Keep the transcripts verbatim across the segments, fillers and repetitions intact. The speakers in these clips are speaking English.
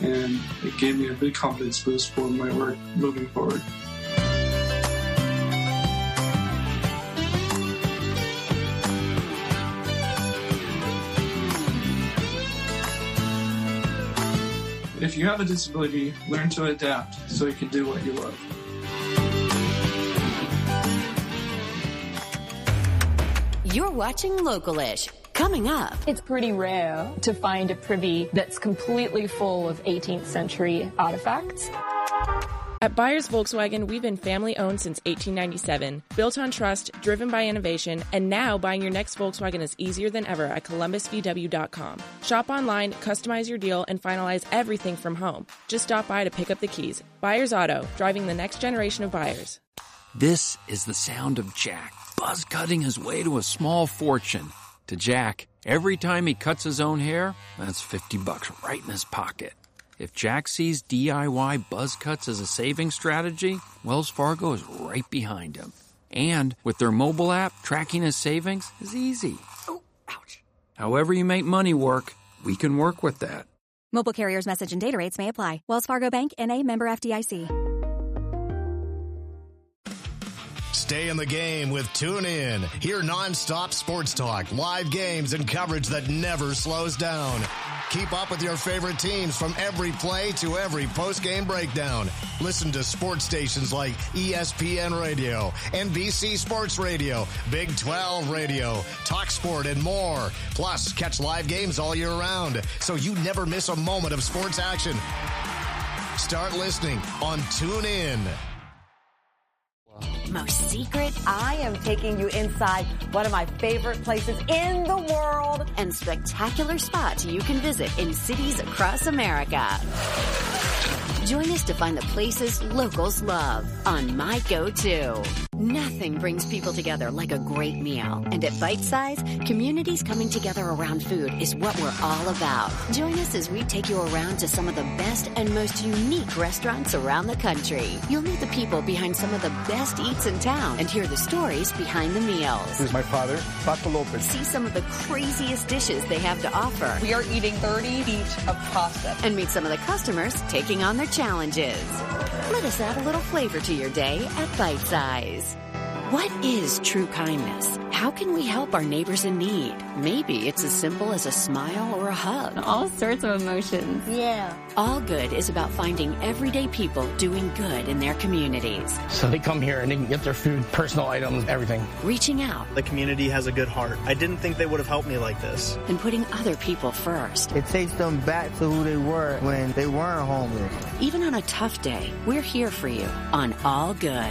and it gave me a big confidence boost for my work moving forward. If you have a disability, learn to adapt so you can do what you love. You're watching Local-ish. Coming up. It's pretty rare to find a privy that's completely full of eighteenth century artifacts. At Byers Volkswagen, we've been family-owned since eighteen ninety-seven, built on trust, driven by innovation, and now buying your next Volkswagen is easier than ever at columbus v w dot com. Shop online, customize your deal, and finalize everything from home. Just stop by to pick up the keys. Byers Auto, driving the next generation of buyers. This is the sound of Jack, buzz-cutting his way to a small fortune. To Jack, every time he cuts his own hair, that's fifty bucks right in his pocket. If Jack sees D I Y buzz cuts as a saving strategy, Wells Fargo is right behind him. And with their mobile app, tracking his savings is easy. Oh, ouch. However you make money work, we can work with that. Mobile carriers' message and data rates may apply. Wells Fargo Bank, N A, member F D I C. Stay in the game with TuneIn. Hear nonstop sports talk, live games, and coverage that never slows down. Keep up with your favorite teams from every play to every post-game breakdown. Listen to sports stations like E S P N Radio, N B C Sports Radio, Big twelve Radio, TalkSport, and more. Plus, catch live games all year round, so you never miss a moment of sports action. Start listening on TuneIn. Most secret. I am taking you inside one of my favorite places in the world. And spectacular spots you can visit in cities across America. Join us to find the places locals love on My Go-To. Nothing brings people together like a great meal. And at Bite Size, communities coming together around food is what we're all about. Join us as we take you around to some of the best and most unique restaurants around the country. You'll meet the people behind some of the best eats in town and hear the stories behind the meals. This is my father, Paco Lopez. See some of the craziest dishes they have to offer. We are eating thirty feet of pasta. And meet some of the customers taking on their challenges. Let us add a little flavor to your day at Bite Size. What is true kindness? How can we help our neighbors in need? Maybe it's as simple as a smile or a hug. All sorts of emotions. Yeah. All Good is about finding everyday people doing good in their communities. So they come here and they can get their food, personal items, everything. Reaching out. The community has a good heart. I didn't think they would have helped me like this. And putting other people first. It takes them back to who they were when they weren't homeless. Even on a tough day, we're here for you on All Good.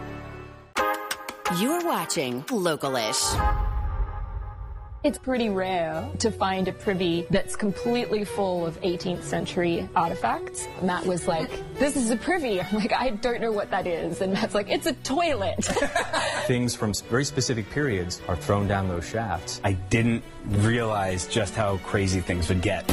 You're watching Local-ish. It's pretty rare to find a privy that's completely full of eighteenth century artifacts. Matt was like, this is a privy. I'm like, I don't know what that is. And Matt's like, it's a toilet. Things from very specific periods are thrown down those shafts. I didn't realize just how crazy things would get.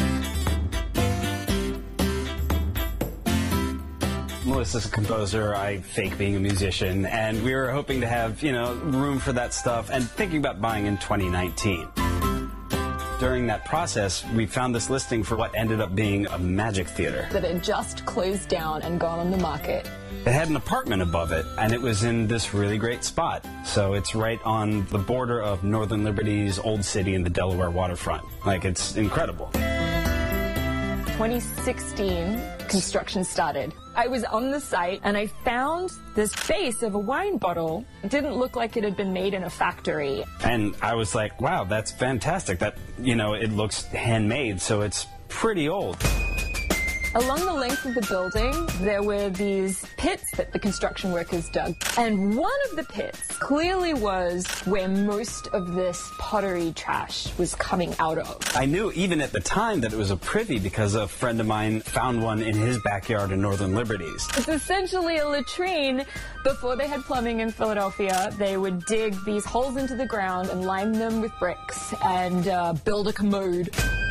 Melissa's a composer, I fake being a musician, and we were hoping to have, you know, room for that stuff and thinking about buying in twenty nineteen. During that process, we found this listing for what ended up being a magic theater. That had just closed down and gone on the market. It had an apartment above it, and it was in this really great spot. So it's right on the border of Northern Liberty's Old City and the Delaware waterfront. Like, it's incredible. twenty sixteen, construction started. I was on the site and I found this base of a wine bottle. It didn't look like it had been made in a factory. And I was like, wow, that's fantastic. That, you know, it looks handmade, so it's pretty old. Along the length of the building, there were these pits that the construction workers dug. And one of the pits clearly was where most of this pottery trash was coming out of. I knew even at the time that it was a privy because a friend of mine found one in his backyard in Northern Liberties. It's essentially a latrine. Before they had plumbing in Philadelphia, they would dig these holes into the ground and line them with bricks and uh, build a commode.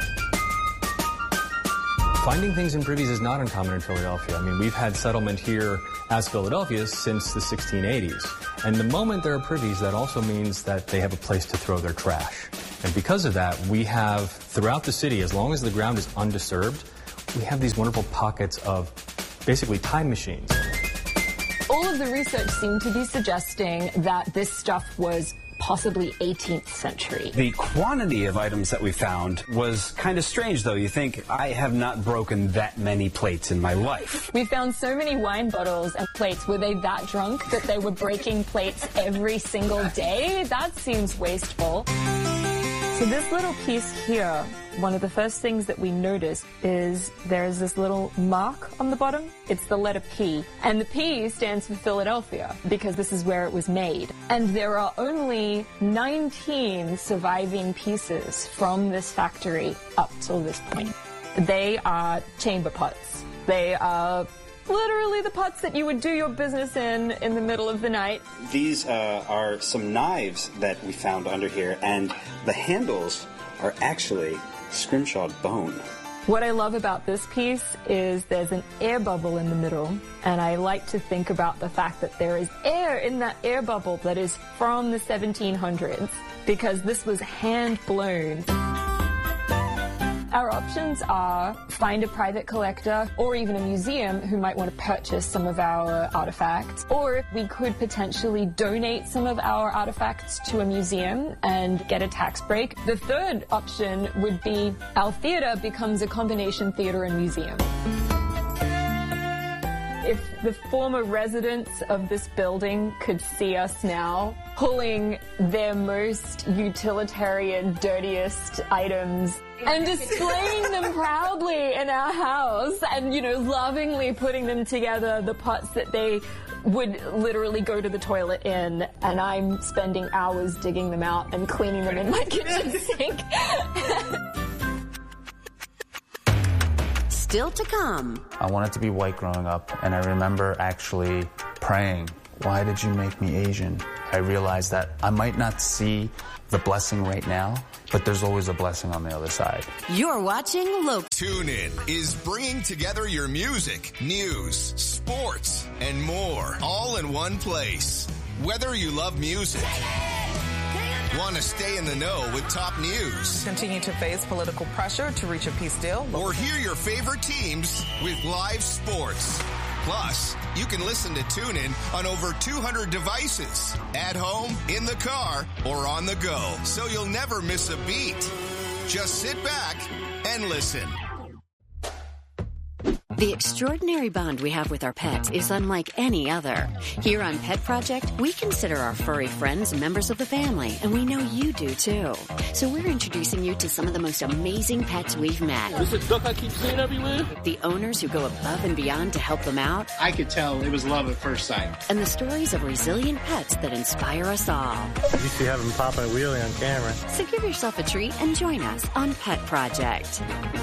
Finding things in privies is not uncommon in Philadelphia. I mean, we've had settlement here as Philadelphia since the sixteen eighties. And the moment there are privies, that also means that they have a place to throw their trash. And because of that, we have, throughout the city, as long as the ground is undisturbed, we have these wonderful pockets of basically time machines. All of the research seemed to be suggesting that this stuff was possibly eighteenth century. The quantity of items that we found was kind of strange, though. You think, I have not broken that many plates in my life. We found so many wine bottles and plates. Were they that drunk that they were breaking plates every single day? That seems wasteful. So this little piece here, one of the first things that we noticed is there's this little mark on the bottom. It's the letter P. And the P stands for Philadelphia because this is where it was made. And there are only nineteen surviving pieces from this factory up till this point. They are chamber pots. They are literally the pots that you would do your business in in the middle of the night. These uh, are some knives that we found under here, and the handles are actually scrimshawed bone. What I love about this piece is there's an air bubble in the middle, and I like to think about the fact that there is air in that air bubble that is from the seventeen hundreds, because this was hand blown. Our options are find a private collector or even a museum who might want to purchase some of our artifacts, or we could potentially donate some of our artifacts to a museum and get a tax break. The third option would be our theater becomes a combination theater and museum. If the former residents of this building could see us now pulling their most utilitarian, dirtiest items and displaying them proudly in our house and, you know, lovingly putting them together, the pots that they would literally go to the toilet in, and I'm spending hours digging them out and cleaning them in my kitchen sink. Still to come. I wanted to be white growing up, and I remember actually praying, why did you make me Asian? I realized that I might not see the blessing right now, but there's always a blessing on the other side. You're watching Local. TuneIn is bringing together your music, news, sports, and more, all in one place. Whether you love music, want to stay in the know with top news, Continue to face political pressure to reach a peace deal, or hear your favorite teams with live sports. Plus, you can listen to TuneIn on over two hundred devices, at home, in the car, or on the go, so you'll never miss a beat. Just sit back and listen. The extraordinary bond we have with our pets is unlike any other. Here on Pet Project, we consider our furry friends members of the family, and we know you do too. So we're introducing you to some of the most amazing pets we've met. This is duck I keep seeing everywhere. The owners who go above and beyond to help them out. I could tell it was love at first sight. And the stories of resilient pets that inspire us all. You used to have them popping a wheelie on camera. So give yourself a treat and join us on Pet Project.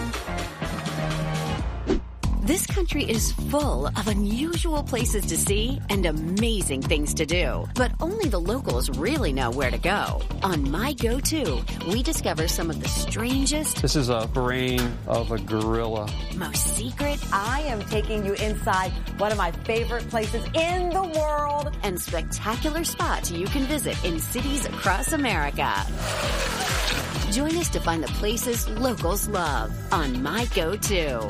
This country is full of unusual places to see and amazing things to do, but only the locals really know where to go. On My Go-To, we discover some of the strangest... This is a brain of a gorilla. ...most secret... I am taking you inside one of my favorite places in the world... ...and spectacular spots you can visit in cities across America. Join us to find the places locals love on My Go-To.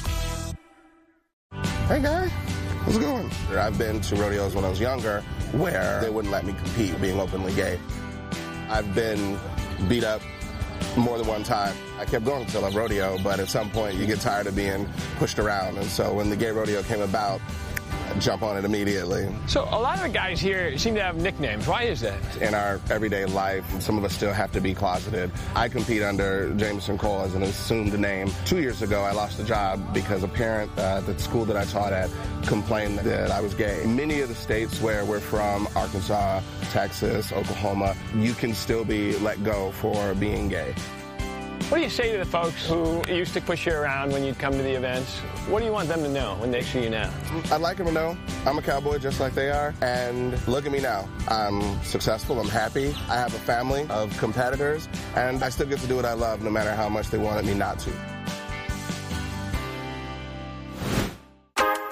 Hey guys, how's it going? I've been to rodeos when I was younger where they wouldn't let me compete being openly gay. I've been beat up more than one time. I kept going until a rodeo, but at some point you get tired of being pushed around, and so when the gay rodeo came about, I jump on it immediately. So a lot of the guys here seem to have nicknames. Why is that? In our everyday life, some of us still have to be closeted. I compete under Jameson Cole as an assumed name. Two years ago, I lost a job because a parent uh, at the school that I taught at complained that I was gay. In many of the states where we're from, Arkansas, Texas, Oklahoma, you can still be let go for being gay. What do you say to the folks who used to push you around when you'd come to the events? What do you want them to know when they see you now? I'd like them to know I'm a cowboy just like they are, and look at me now. I'm successful, I'm happy, I have a family of competitors, and I still get to do what I love no matter how much they wanted me not to.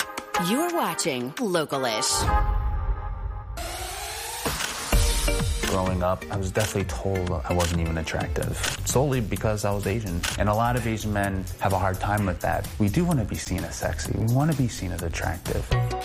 You're watching Localish. growing up, I was definitely told I wasn't even attractive, solely because I was Asian. And a lot of Asian men have a hard time with that. We do want to be seen as sexy. We want to be seen as attractive.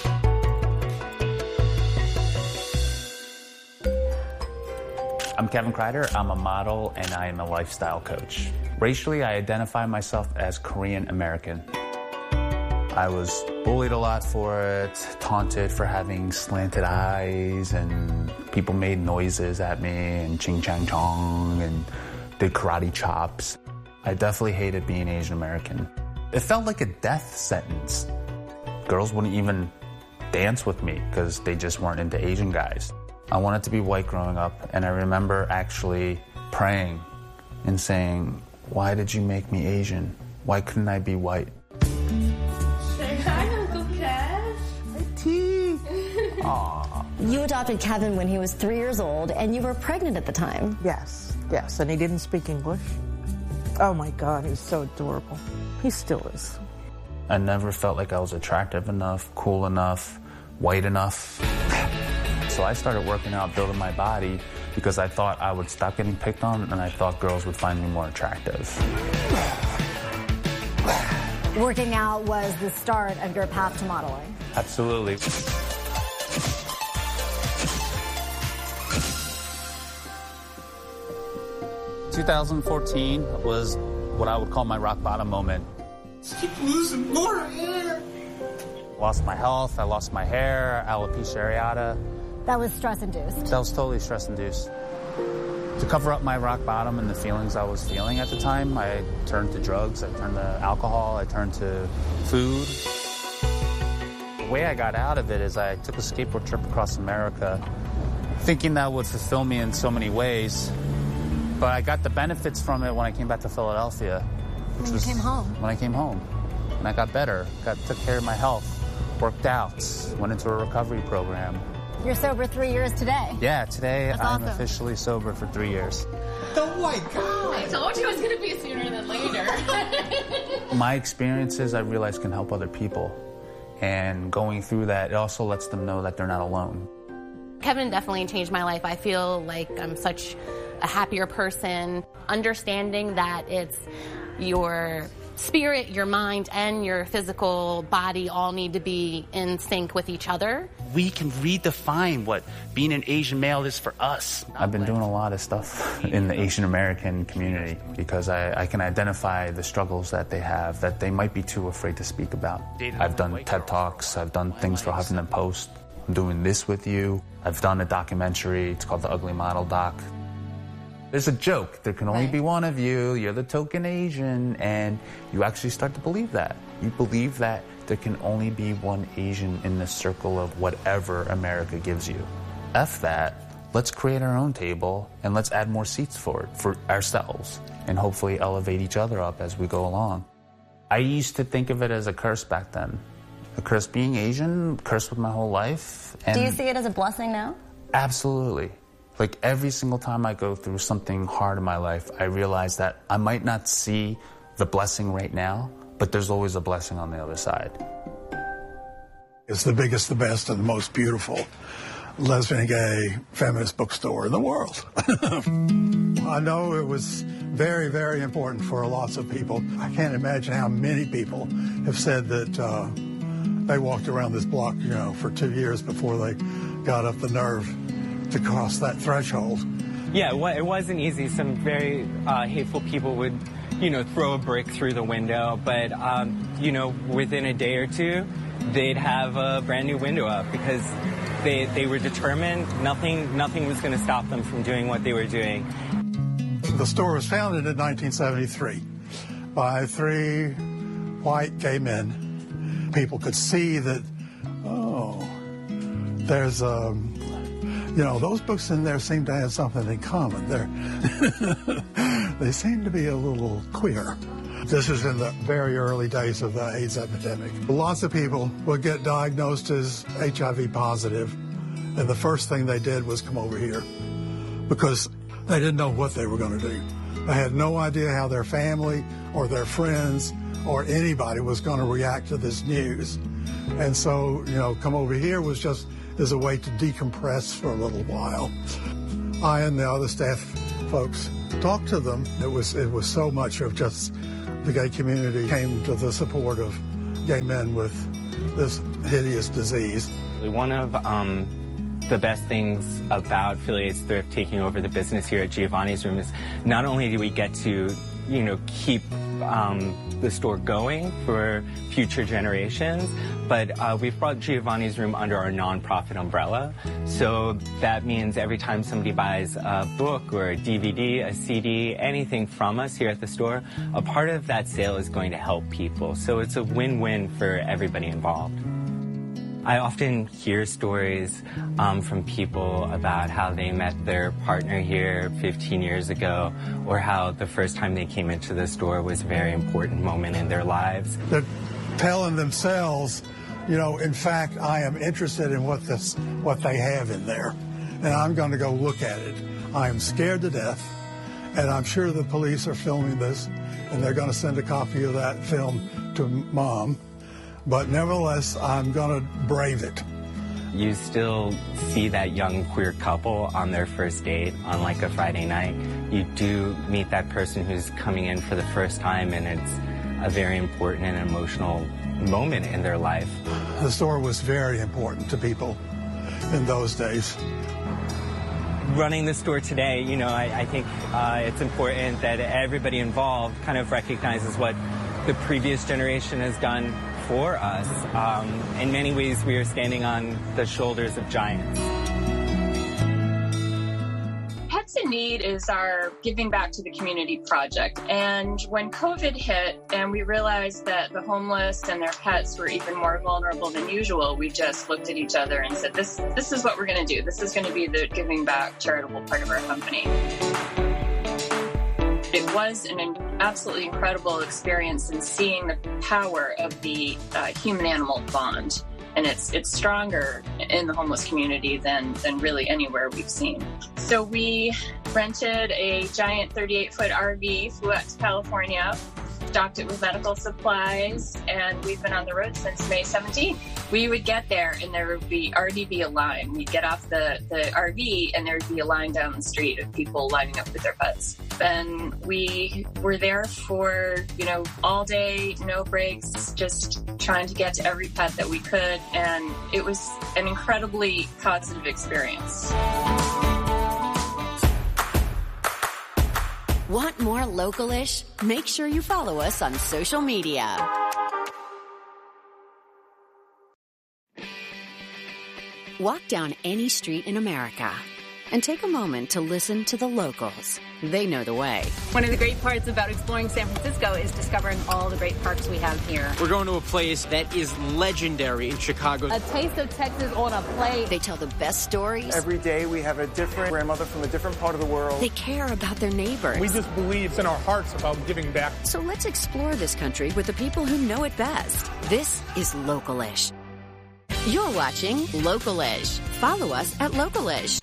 I'm Kevin Kreider. I'm a model and I am a lifestyle coach. Racially, I identify myself as Korean American. I was bullied a lot for it, taunted for having slanted eyes, and people made noises at me and ching chang chong and did karate chops. I definitely hated being Asian American. It felt like a death sentence. Girls wouldn't even dance with me because they just weren't into Asian guys. I wanted to be white growing up, and I remember actually praying and saying, why did you make me Asian? Why couldn't I be white? Say hi, Uncle Kev. Hey, T. Aww. You adopted Kevin when he was three years old, and you were pregnant at the time. Yes, yes, and he didn't speak English. Oh my God, he was so adorable. He still is. I never felt like I was attractive enough, cool enough, white enough. So I started working out, building my body, because I thought I would stop getting picked on, and I thought girls would find me more attractive. Working out was the start of your path to modeling. Absolutely. twenty fourteen was what I would call my rock bottom moment. Keep losing more hair. Lost my health, I lost my hair, alopecia areata. That was stress-induced. That was totally stress-induced. To cover up my rock bottom and the feelings I was feeling at the time, I turned to drugs, I turned to alcohol, I turned to food. The way I got out of it is I took a skateboard trip across America, thinking that would fulfill me in so many ways. But I got the benefits from it when I came back to Philadelphia. Which when was you came home? When I came home. And I got better, got took care of my health, worked out, went into a recovery program. You're sober three years today. Yeah, today That's I'm awesome. officially sober for three years. The white guy. I told you it was going to be sooner than later. My experiences, I realize, can help other people. And going through that, it also lets them know that they're not alone. Kevin definitely changed my life. I feel like I'm such a happier person. Understanding that it's your spirit, your mind, and your physical body all need to be in sync with each other. We can redefine what being an Asian male is for us. I've been doing a lot of stuff in the Asian American community because I, I can identify the struggles that they have that they might be too afraid to speak about. I've done TED Talks, I've done things for Huffington Post. I'm doing this with you. I've done a documentary, it's called The Ugly Model Doc. There's a joke, there can only Right. be one of you, you're the token Asian, and you actually start to believe that. You believe that there can only be one Asian in the circle of whatever America gives you. F that, let's create our own table and let's add more seats for it, for ourselves, and hopefully elevate each other up as we go along. I used to think of it as a curse back then. A curse being Asian, cursed with my whole life. And Do you see it as a blessing now? absolutely. Like every single time I go through something hard in my life, I realize that I might not see the blessing right now, but there's always a blessing on the other side. It's the biggest, the best, and the most beautiful lesbian, gay, feminist bookstore in the world. I know it was very, very important for lots of people. I can't imagine how many people have said that uh, they walked around this block, you know, for two years before they got up the nerve to cross that threshold. Yeah, it wasn't easy. Some very uh, hateful people would, you know, throw a brick through the window, but, um, you know, within a day or two, they'd have a brand new window up because they, they were determined nothing, nothing was going to stop them from doing what they were doing. The store was founded in nineteen seventy-three by three white gay men. People could see that, oh, there's, um, you know, those books in there seem to have something in common. They're they seem to be a little queer. This is in the very early days of the AIDS epidemic. Lots of people would get diagnosed as H I V positive, and the first thing they did was come over here because they didn't know what they were going to do. They had no idea how their family or their friends or anybody was going to react to this news. And so, you know, come over here was just as a way to decompress for a little while. I and the other staff folks talked to them. It was it was so much of just the gay community came to the support of gay men with this hideous disease. One of um, the best things about Affiliates Thrift taking over the business here at Giovanni's Room is not only do we get to, you know, keep um, the store going for future generations, but uh, we've brought Giovanni's Room under our nonprofit umbrella. So that means every time somebody buys a book or a D V D, a C D, anything from us here at the store, a part of that sale is going to help people. So it's a win-win for everybody involved. I often hear stories um, from people about how they met their partner here fifteen years ago, or how the first time they came into the store was a very important moment in their lives. They're telling themselves, you know, in fact, I am interested in what this, what they have in there, and I'm going to go look at it. I am scared to death, and I'm sure the police are filming this, and they're going to send a copy of that film to Mom. But nevertheless, I'm going to brave it. You still see that young queer couple on their first date on like a Friday night. You do meet that person who's coming in for the first time, and it's a very important and emotional moment in their life. The store was very important to people in those days. Running the store today, you know, I, I think uh, it's important that everybody involved kind of recognizes what the previous generation has done for us. Um, in many ways, we are standing on the shoulders of giants. Pets in Need is our giving back to the community project. And when COVID hit and we realized that the homeless and their pets were even more vulnerable than usual, we just looked at each other and said, this, this is what we're going to do. This is going to be the giving back charitable part of our company. It was an absolutely incredible experience in seeing the power of the uh, human-animal bond. And it's it's stronger in the homeless community than, than really anywhere we've seen. So we rented a giant thirty-eight foot R V, flew out to California, stocked it with medical supplies, and we've been on the road since May seventeenth. We would get there and there would be already be a line. We'd get off the, the R V and there would be a line down the street of people lining up with their pets. And we were there for, you know, all day, no breaks, just trying to get to every pet that we could. And it was an incredibly positive experience. Want more Local-ish? Make sure you follow us on social media. Walk down any street in America and take a moment to listen to the locals. They know the way. One of the great parts about exploring San Francisco is discovering all the great parks we have here. We're going to a place that is legendary in Chicago. A taste of Texas on a plate. They tell the best stories. Every day we have a different grandmother from a different part of the world. They care about their neighbors. We just believe it's in our hearts about giving back. So let's explore this country with the people who know it best. This is Local-ish. You're watching Local-ish. Follow us at Local-ish.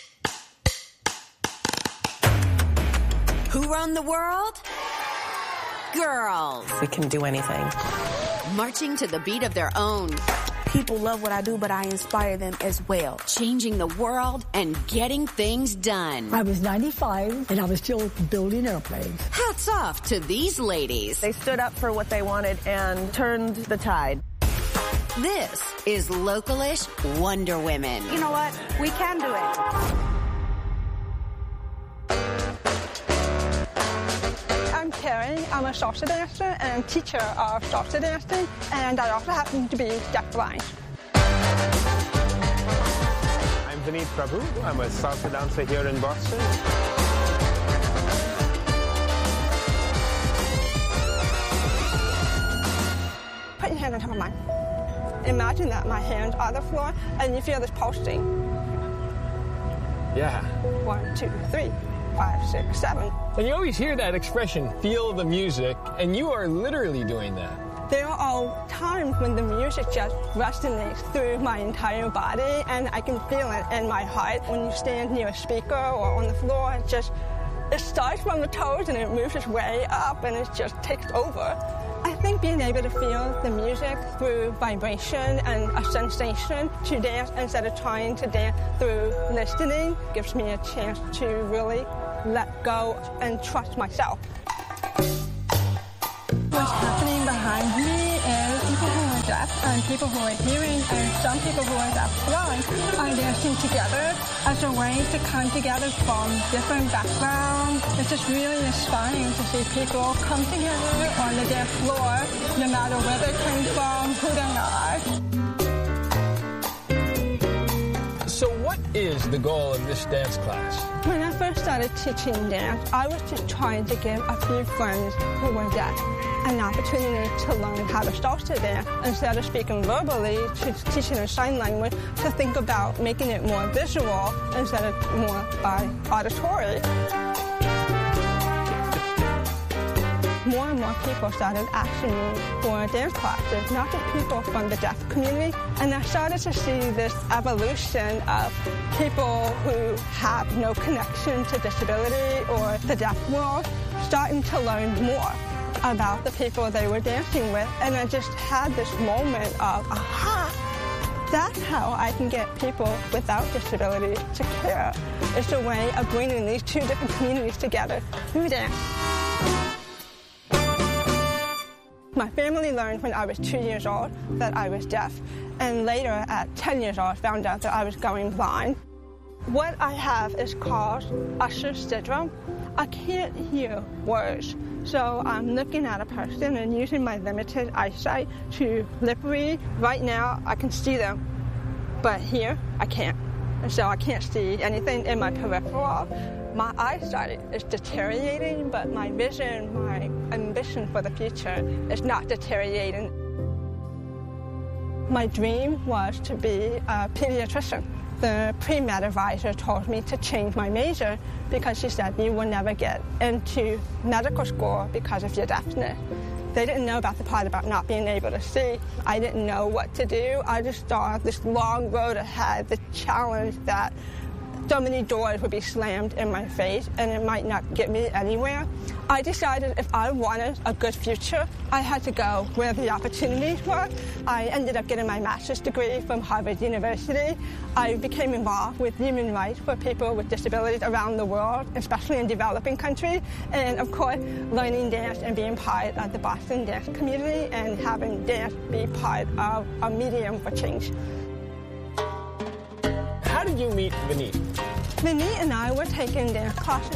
Who run the world? Girls. We can do anything. Marching to the beat of their own. People love what I do, but I inspire them as well. Changing the world and getting things done. I was ninety-five, and I was still building airplanes. Hats off to these ladies. They stood up for what they wanted and turned the tide. This is Local-ish Wonder Women. You know what? We can do it. I'm Karen. I'm a salsa dancer and teacher of salsa dancing, and I also happen to be deafblind. I'm Vineet Prabhu. I'm a salsa dancer here in Boston. Put your hand on top of mine. Imagine that my hands are the floor, and you feel this pulsing. Yeah. One, two, three. Five, six, seven. And you always hear that expression, feel the music, and you are literally doing that. There are times when the music just resonates through my entire body, and I can feel it in my heart. When you stand near a speaker or on the floor, it just, it starts from the toes and it moves its way up and it just takes over. I think being able to feel the music through vibration and a sensation to dance instead of trying to dance through listening gives me a chance to really let go and trust myself. What's happening behind me is people who are deaf and people who are hearing and some people who are deaf blind are dancing together as a way to come together from different backgrounds. It's just really inspiring to see people come together on the dance floor, no matter where they came from, who they are. So what is the goal of this dance class? When I first started teaching dance, I was just trying to give a few friends who were deaf an opportunity to learn how to salsa dance instead of speaking verbally, to teaching in sign language, to think about making it more visual instead of more by auditory. More and more people started asking me for dance classes, not just people from the deaf community. And I started to see this evolution of people who have no connection to disability or the deaf world starting to learn more about the people they were dancing with. And I just had this moment of, aha, that's how I can get people without disability to care. It's a way of bringing these two different communities together through dance. My family learned when I was two years old that I was deaf, and later at ten years old found out that I was going blind. What I have is called Usher syndrome. I can't hear words, so I'm looking at a person and using my limited eyesight to lip read. Right now I can see them, but here I can't, and so I can't see anything in my peripheral. My eyesight is deteriorating, but my vision, my ambition for the future is not deteriorating. My dream was to be a pediatrician. The pre-med advisor told me to change my major because she said you will never get into medical school because of your deafness. They didn't know about the part about not being able to see. I didn't know what to do. I just saw this long road ahead, the challenge that so many doors would be slammed in my face and it might not get me anywhere. I decided if I wanted a good future, I had to go where the opportunities were. I ended up getting my master's degree from Harvard University. I became involved with human rights for people with disabilities around the world, especially in developing countries. And of course, learning dance and being part of the Boston dance community and having dance be part of a medium for change. How did you meet Vineet? Vineet and I were taking dance classes